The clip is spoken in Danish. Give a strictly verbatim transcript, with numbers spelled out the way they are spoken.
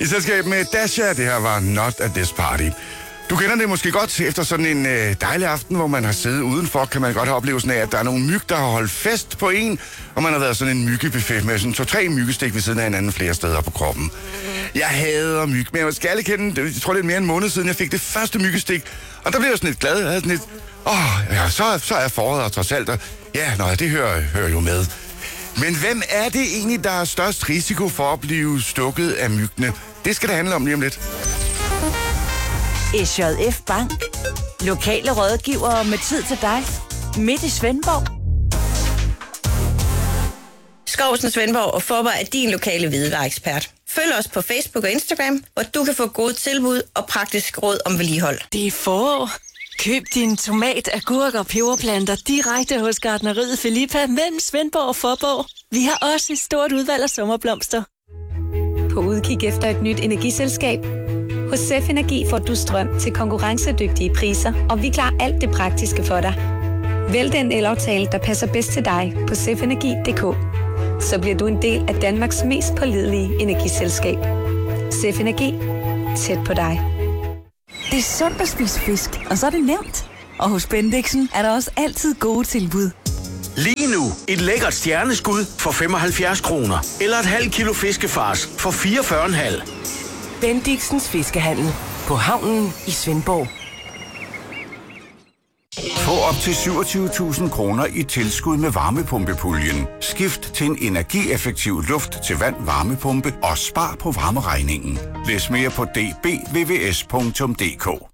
I selskab med Dasha, det her var Not at This Party. Du kender det måske godt. Efter sådan en øh, dejlig aften, hvor man har siddet udenfor, kan man godt have oplevelsen af, at der er nogle myg, der har holdt fest på en, og man har været sådan en myggebuffet med sådan to-tre myggestik ved siden af hinanden flere steder på kroppen. Jeg hader myg, men jeg skal alle kende, jeg tror det er mere en måned siden, jeg fik det første myggestik, og der blev jeg sådan lidt glad. Jeg havde sådan lidt, åh, ja, så, så er jeg foråret og trods alt, og ja, nå, det hører, hører jo med. Men hvem er det egentlig, der har størst risiko for at blive stukket af myggene? Det skal det handle om lige om lidt. S J F Bank. Lokale rådgivere med tid til dig. Midt i Svendborg. Skovsen Svendborg og Forborg er din lokale hvidevareekspert. Følg os på Facebook og Instagram, hvor du kan få gode tilbud og praktisk råd om vedligehold. Det er forår. Køb din tomat, agurk og peberplanter direkte hos Gartneriet Filippa mellem Svendborg og Forborg. Vi har også et stort udvalg af sommerblomster. På udkig efter et nyt energiselskab? Hos S E F Energi får du strøm til konkurrencedygtige priser, og vi klarer alt det praktiske for dig. Vælg den elaftale, der passer bedst til dig på sefenergi punktum d k. Så bliver du en del af Danmarks mest pålidelige energiselskab. S E F Energi. Tæt på dig. Det er sundt at spise fisk, og så er det nemt. Og hos Bendixen er der også altid gode tilbud. Lige nu et lækkert stjerneskud for femoghalvfjerds kroner. Eller et halvt kilo fiskefars for fireogfyrre komma fem. Bendixens Fiskehandel på havnen i Svendborg. Få op til syvogtyve tusind kroner i tilskud med varmepumpepuljen. Skift til en energieffektiv luft til vand varmepumpe og spar på varmeregningen. Læs mere på d b v v s punktum d k.